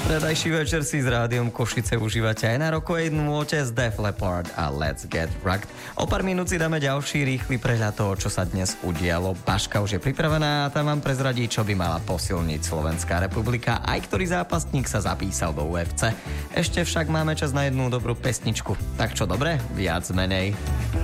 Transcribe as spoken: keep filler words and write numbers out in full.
Stredajší večer si s rádiom Košice užívate aj na rokovej nôte z Def Leppard a Let's Get Rugged. O pár minút si dáme ďalší rýchly prehľad toho, čo sa dnes udialo. Baška už je pripravená a tam vám prezradí, čo by mala posilniť Slovenská republika, aj ktorý zápasník sa zapísal do ú ef cé. Ešte však máme čas na jednu dobrú pesničku. Tak čo dobre? Viac menej.